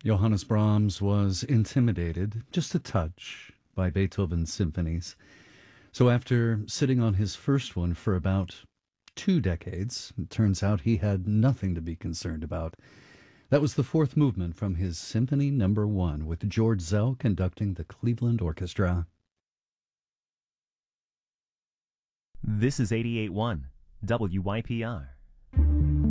Johannes Brahms was intimidated, just a touch, by Beethoven's symphonies. So after sitting on his first one for about 2 decades, it turns out he had nothing to be concerned about. That was the fourth movement from his Symphony Number 1, with George Zell conducting the Cleveland Orchestra. This is 88.1 WYPR.